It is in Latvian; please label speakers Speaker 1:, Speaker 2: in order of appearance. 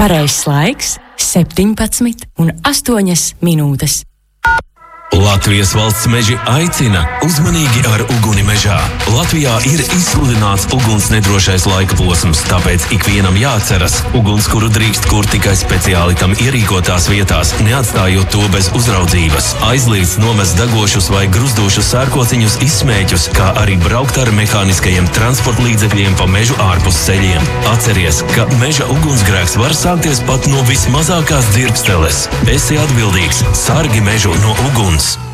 Speaker 1: Pareizs laiks 17,8 minūtes.
Speaker 2: Latvijas valsts meži aicina uzmanīgi ar uguni mežā. Latvijā ir izsludināts uguns nedrošais laika posms, tāpēc ikvienam jāatceras, ugunskura drīkst kurt tikai speciāli tam ierīkotās vietās, neatstājot to bez uzraudzības. Aizliedz nomest degošus vai gruzdošus sērkociņus, izsmēķus, kā arī braukt ar mehāniskajiem transporta līdzekļiem pa mežu ārpus ceļiem. Atceries, ka meža ugunsgrēks var sākties pat no vismazākās dzirksteles. Esi atbildīgs, sargi mežu no uguns.